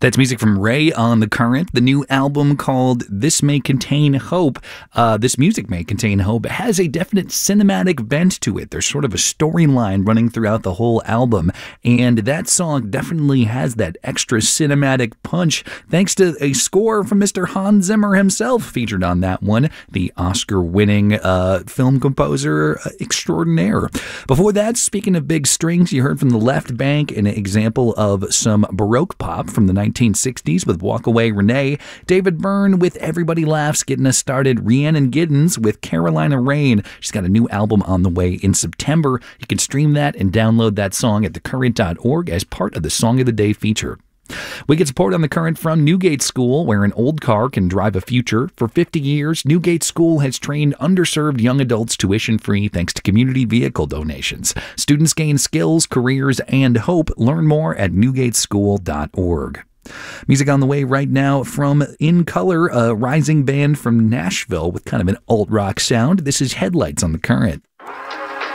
That's music from Ray on The Current. The new album called This May Contain Hope. This music may contain hope. It has a definite cinematic bent to it. There's sort of a storyline running throughout the whole album. And that song definitely has that extra cinematic punch thanks to a score from Mr. Hans Zimmer himself featured on that one, the Oscar-winning film composer extraordinaire. Before that, speaking of big strings, you heard from the Left Bank an example of some Baroque pop from the 1960s with Walk Away Renee, David Byrne with Everybody Laughs getting us started, Rhiannon Giddens with Carolina Rain. She's got a new album on the way in September. You can stream that and download that song at thecurrent.org as part of the Song of the Day feature. We get support on The Current from Newgate School, where an old car can drive a future. For 50 years, Newgate School has trained underserved young adults tuition-free thanks to community vehicle donations. Students gain skills, careers, and hope. Learn more at newgateschool.org. Music on the way right now from In Color, a rising band from Nashville with kind of an alt-rock sound. This is Headlights on The Current.